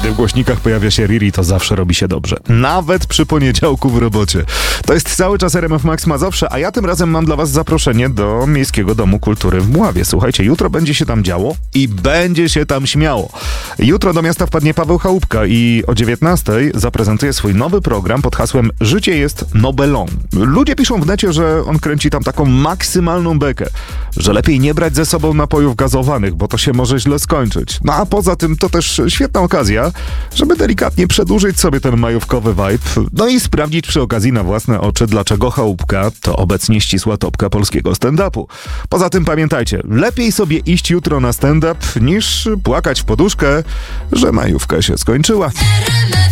Kiedy w głośnikach pojawia się Riri, to zawsze robi się dobrze. Nawet przy poniedziałku w robocie. To jest cały czas RMF Max Mazowsze, a ja tym razem mam dla was zaproszenie do Miejskiego Domu Kultury w Mławie. Słuchajcie, jutro będzie się tam działo i będzie się tam śmiało. Jutro do miasta wpadnie Paweł Chałupka i o 19:00 zaprezentuje swój nowy program pod hasłem Życie jest Nobelą. Ludzie piszą w necie, że on kręci tam taką maksymalną bekę, że lepiej nie brać ze sobą napojów gazowanych, bo to się może źle skończyć. No a poza tym to też świetna okazja, żeby delikatnie przedłużyć sobie ten majówkowy vibe, no i sprawdzić przy okazji na własne oczy, dlaczego Chałupka to obecnie ścisła topka polskiego stand-upu. Poza tym pamiętajcie, lepiej sobie iść jutro na stand-up, niż płakać w poduszkę, że majówka się skończyła.